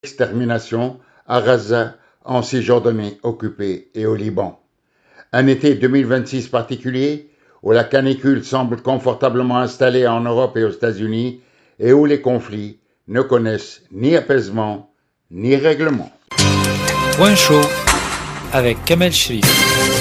extermination à Gaza, en Cisjordanie occupée et au Liban. Un été 2026 particulier où la canicule semble confortablement installée en Europe et aux États-Unis et où les conflits ne connaissent ni apaisement ni règlement. Point chaud avec Kamel Cherif.